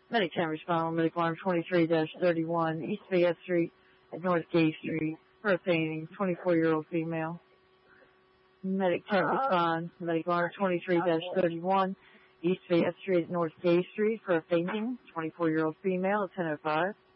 Medic 10 respond on medical alarm 23-31 East Fayette Street at North Gay Street for a fainting, 24-year-old female. Medic 10 respond, medical alarm 23-31 East Fayette Street at North Gay Street for a fainting, 24-year-old female at 10:05.